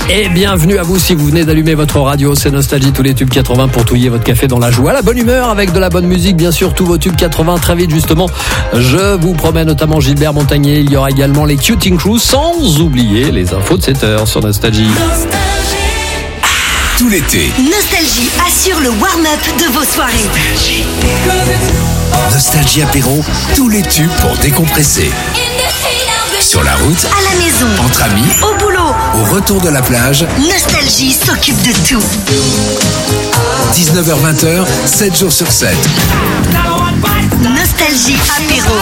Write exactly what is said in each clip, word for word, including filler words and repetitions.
Et bienvenue à vous si vous venez d'allumer votre radio, c'est Nostalgie, tous les tubes quatre-vingts pour touiller votre café dans la joie, la bonne humeur avec de la bonne musique, bien sûr, tous vos tubes quatre-vingts très vite justement. Je vous promets notamment Gilbert Montagnier, il y aura également les Cutting Crew, sans oublier les infos de cette heure sur Nostalgie. Tout l'été, Nostalgie assure le warm-up de vos soirées. Nostalgie apéro, tous les tubes pour décompresser. Sur la route, À la maison, entre amis, au boulot, au retour de la plage, Nostalgie s'occupe de tout. dix-neuf heures vingt, sept jours sur sept. Nostalgie apéro.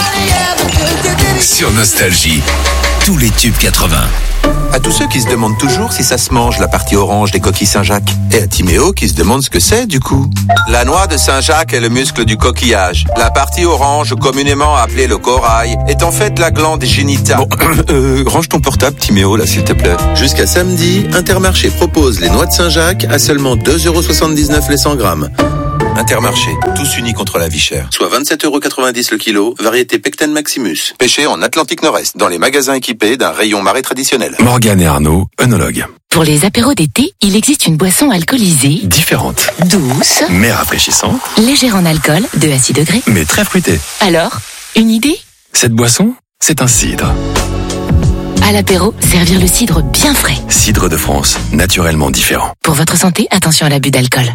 Sur Nostalgie, tous les tubes quatre-vingts. À tous ceux qui se demandent toujours si ça se mange, la partie orange des coquilles Saint-Jacques. Et à Timéo qui se demande ce que c'est, du coup. La noix de Saint-Jacques est le muscle du coquillage. La partie orange, communément appelée le corail, est en fait la glande génitale. Bon, euh, range ton portable, Timéo, là, s'il te plaît. Jusqu'à samedi, Intermarché propose les noix de Saint-Jacques à seulement deux euros soixante-dix-neuf les cent grammes. Intermarché, tous unis contre la vie chère. Soit vingt-sept euros quatre-vingt-dix le kilo, variété Pecten Maximus. Pêché en Atlantique Nord-Est, dans les magasins équipés d'un rayon marais traditionnel. Morgane et Arnaud, œnologues. Pour les apéros d'été, il existe une boisson alcoolisée, Différentes, douce, mais rafraîchissantes, légère en alcool, deux à six degrés. mais très fruitées. Alors, une idée? Cette boisson, c'est un cidre. À l'apéro, servir le cidre bien frais. Cidre de France, naturellement différent. Pour votre santé, attention à l'abus d'alcool.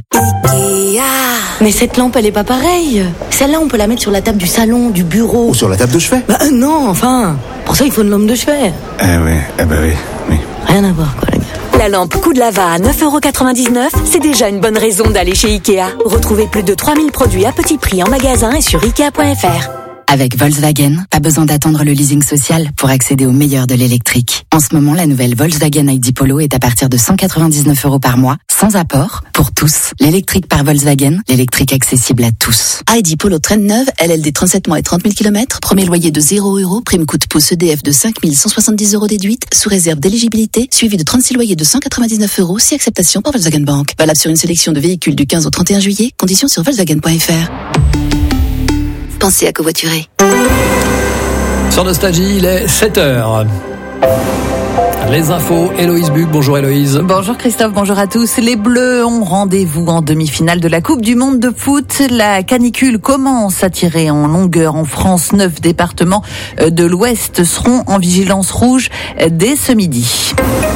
Mais cette lampe, elle est pas pareille. Celle-là, on peut la mettre sur la table du salon, du bureau. Ou sur la table de chevet. Bah euh, non, enfin. Pour ça, il faut une lampe de chevet. Eh oui, eh ben oui, oui. Rien à voir, quoi, les gars. La lampe Coup de Lava à neuf euros quatre-vingt-dix-neuf, c'est déjà une bonne raison d'aller chez Ikea. Retrouvez plus de trois mille produits à petit prix en magasin et sur ikea point f r. Avec Volkswagen, pas besoin d'attendre le leasing social pour accéder au meilleur de l'électrique. En ce moment, la nouvelle Volkswagen I D Polo est à partir de cent quatre-vingt-dix-neuf euros par mois, sans apport, pour tous. L'électrique par Volkswagen, l'électrique accessible à tous. I D Polo traîne neuve, L L D trente-sept mois et trente mille kilomètres, premier loyer de zéro euros, prime coup de pouce E D F de cinq mille cent soixante-dix euros déduite, sous réserve d'éligibilité, suivi de trente-six loyers de cent quatre-vingt-dix-neuf euros, si acceptation par Volkswagen Bank. Valable sur une sélection de véhicules du quinze au trente et un juillet, conditions sur volkswagen point f r. Pensez à covoiturer. Sur Nostalgie, il est sept heures. Les infos, Héloïse Buc. Bonjour Héloïse. Bonjour Christophe, bonjour à tous. Les Bleus ont rendez-vous en demi-finale de la Coupe du Monde de foot. La canicule commence à tirer en longueur en France. Neuf départements de l'Ouest seront en vigilance rouge dès ce midi.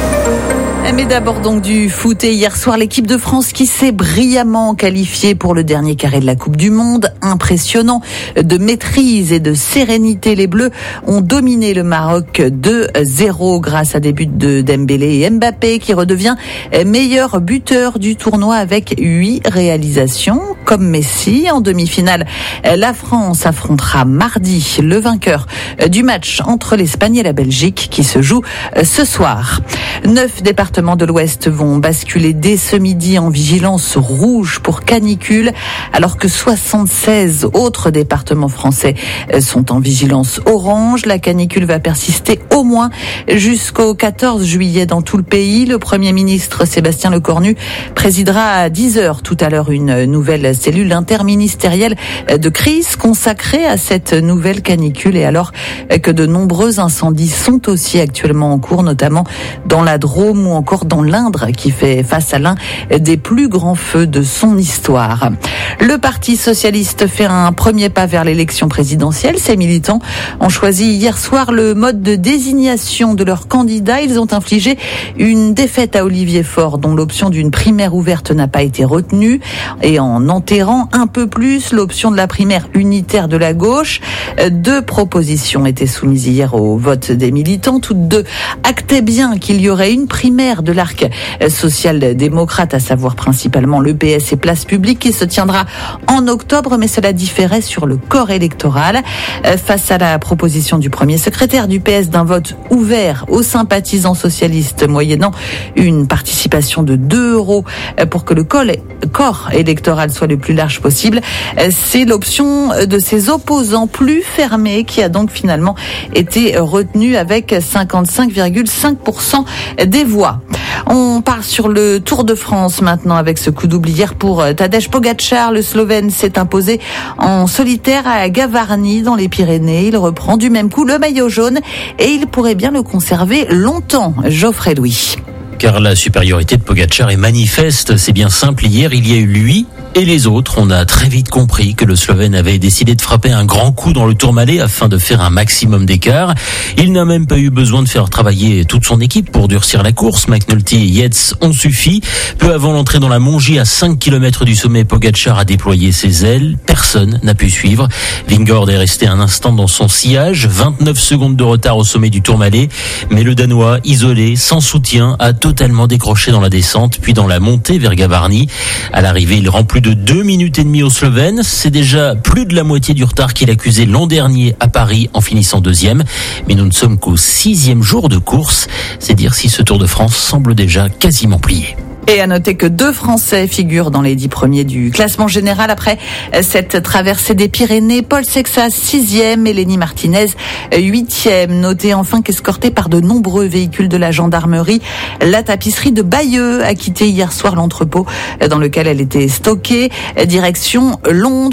Mais d'abord donc du foot, et hier soir l'équipe de France qui s'est brillamment qualifiée pour le dernier carré de la Coupe du Monde. Impressionnant de maîtrise et de sérénité, les Bleus ont dominé le Maroc deux zéro grâce à des buts de Dembélé et Mbappé, qui redevient meilleur buteur du tournoi avec huit réalisations. Comme Messi, en demi-finale, la France affrontera mardi le vainqueur du match entre l'Espagne et la Belgique qui se joue ce soir. Neuf départements de l'Ouest vont basculer dès ce midi en vigilance rouge pour canicule, alors que soixante-seize autres départements français sont en vigilance orange. La canicule va persister au moins jusqu'au quatorze juillet dans tout le pays. Le Premier ministre Sébastien Lecornu présidera à dix heures tout à l'heure une nouvelle cellule interministérielle de crise consacrée à cette nouvelle canicule, et alors que de nombreux incendies sont aussi actuellement en cours, notamment dans la Drôme ou encore dans l'Indre, qui fait face à l'un des plus grands feux de son histoire. Le Parti socialiste fait un premier pas vers l'élection présidentielle. Ses militants ont choisi hier soir le mode de désignation de leur candidat. Ils ont infligé une défaite à Olivier Faure, dont l'option d'une primaire ouverte n'a pas été retenue, et en enterrant un peu plus l'option de la primaire unitaire de la gauche. Deux propositions étaient soumises hier au vote des militants. Toutes deux actaient bien qu'il y aurait une primaire de l'arc social-démocrate, à savoir principalement l'E P S et Place Publique, qui se tiendra en octobre, mais cela différait sur le corps électoral. Face à la proposition du premier secrétaire du P S d'un vote ouvert aux sympathisants socialistes, moyennant une participation de deux euros pour que le corps électoral soit le plus large possible, c'est l'option de ses opposants plus fermée qui a donc finalement été retenue avec cinquante-cinq virgule cinq pour cent des voix. On part sur le Tour de France maintenant avec ce coup d'oubli hier pour Tadej Pogačar. Le Slovène s'est imposé en solitaire à Gavarnie dans les Pyrénées. Il reprend du même coup le maillot jaune et il pourrait bien le conserver longtemps. Geoffrey Louis. car la supériorité de Pogačar est manifeste. C'est bien simple, hier il y a eu lui et les autres. On a très vite compris que le Slovène avait décidé de frapper un grand coup dans le Tourmalet afin de faire un maximum d'écart. Il n'a même pas eu besoin de faire travailler toute son équipe pour durcir la course. McNulty et Yates ont suffi. Peu avant l'entrée dans la Mongie, à cinq kilomètres du sommet, Pogačar a déployé ses ailes. Personne n'a pu suivre. Vingegaard est resté un instant dans son sillage. vingt-neuf secondes de retard au sommet du Tourmalet. Mais le Danois, isolé, sans soutien, a totalement décroché dans la descente, puis dans la montée vers Gavarnie. À l'arrivée, il rend plus de deux minutes et demie au Slovène. C'est déjà plus de la moitié du retard qu'il accusait l'an dernier à Paris en finissant deuxième. Mais nous ne sommes qu'au sixième jour de course. C'est dire si ce Tour de France semble déjà quasiment plié. Et à noter que deux Français figurent dans les dix premiers du classement général après cette traversée des Pyrénées. Paul Sexas, sixième, et Lenny Martinez, huitième. Notez enfin qu'escorté par de nombreux véhicules de la gendarmerie, la tapisserie de Bayeux a quitté hier soir l'entrepôt dans lequel elle était stockée, direction Londres.